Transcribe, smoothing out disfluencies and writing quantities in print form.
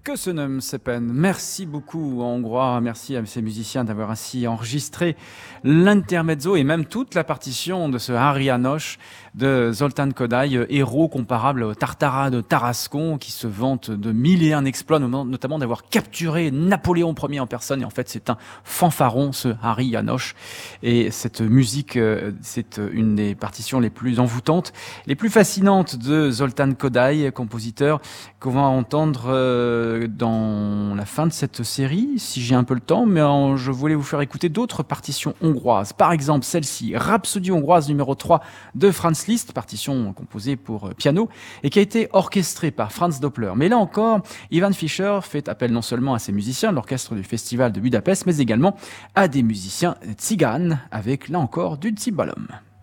Köszönöm szépen. Merci beaucoup en hongrois. Merci à ces musiciens d'avoir ainsi enregistré l'intermezzo et même toute la partition de ce Hari János de Zoltán Kodály, héros comparable au Tartarin de Tarascon qui se vante de mille et un exploits, notamment d'avoir capturé Napoléon Ier en personne. Et en fait, c'est un fanfaron, ce Hari János. Et cette musique, c'est une des partitions les plus envoûtantes, les plus fascinantes de Zoltán Kodály, compositeur qu'on va entendre dans la fin de cette série, si j'ai un peu le temps, mais je voulais vous faire écouter d'autres partitions hongroises. Par exemple, celle-ci, Rhapsodie hongroise numéro 3 de Franz Liszt, partition composée pour piano, et qui a été orchestrée par Franz Doppler. Mais là encore, Ivan Fischer fait appel non seulement à ses musiciens de l'orchestre du Festival de Budapest, mais également à des musiciens tziganes, avec là encore du cimbalom.